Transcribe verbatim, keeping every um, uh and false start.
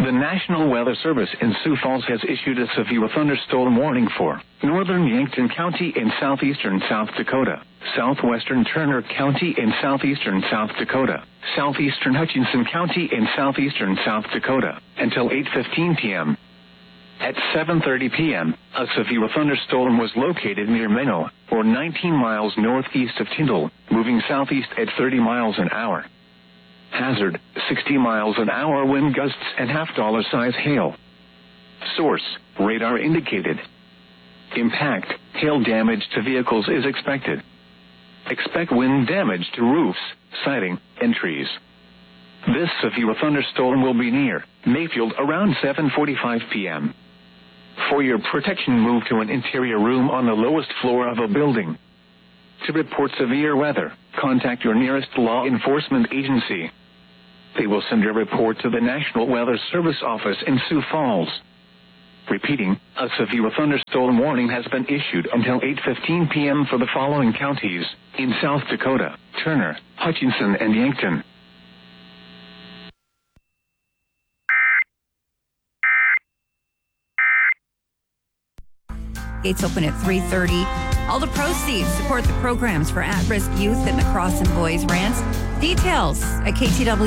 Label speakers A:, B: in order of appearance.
A: The National Weather Service in Sioux Falls has issued a severe thunderstorm warning for northern Yankton County in southeastern South Dakota, southwestern Turner County in southeastern South Dakota, southeastern Hutchinson County in southeastern South Dakota, until eight fifteen p.m. At seven thirty p.m., a severe thunderstorm was located near Menno, or nineteen miles northeast of Tyndall, moving southeast at thirty miles an hour. Hazard, sixty miles an hour wind gusts and half-dollar size hail. Source, radar indicated. Impact, hail damage to vehicles is expected. Expect wind damage to roofs, siding, and trees. This severe thunderstorm will be near Mayfield around seven forty-five p.m. For your protection, move to an interior room on the lowest floor of a building. To report severe weather, contact your nearest law enforcement agency. They will send your report to the National Weather Service office in Sioux Falls. Repeating, a severe thunderstorm warning has been issued until eight fifteen p.m. for the following counties in South Dakota: Turner, Hutchinson, and Yankton.
B: Gates open at three thirty. All the proceeds support the programs for at-risk youth in the Cross and Boys Ranch. Details at K T W.